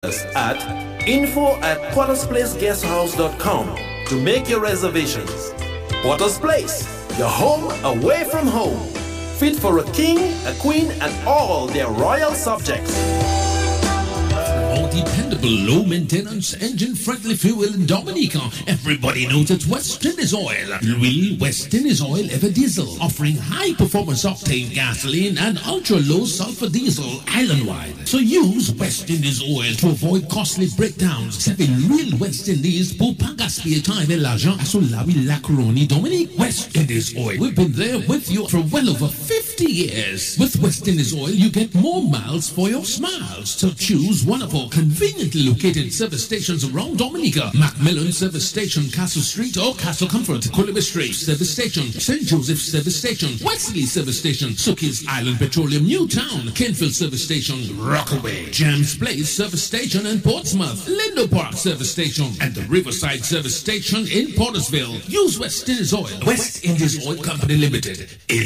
us at info@pottersplaceguesthouse.com to make your reservations. Potters Place, your home away from home. Fit for a king, a queen, and all their royal subjects. More dependable, low-maintenance, engine-friendly fuel in Dominica. Everybody knows it's West Indies Oil. Real West Indies Oil Ever Diesel, offering high-performance octane gasoline and ultra-low sulfur diesel island-wide. So use West Indies Oil to avoid costly breakdowns. Serving real West Indies pour pas gaspiller temps avec l'argent à son lavi Lacroni Dominique. West Indies Oil. We've been there with you for well over 50 years. With West Indies Oil, you get more miles for your smiles. So choose one of our conveniently located service stations around Dominica. Macmillan Service Station, Castle Street or Castle Comfort, Coolabah Street Service Station, St. Joseph Service Station, Wesley Service Station, Suki's Island Petroleum Newtown, Kenfield Service Station, Rockaway, James Place Service Station in Portsmouth, Lindo Park Service Station, and the Riverside Service Station in Portersville. Use West Indies Oil. West Indies Oil Company Limited.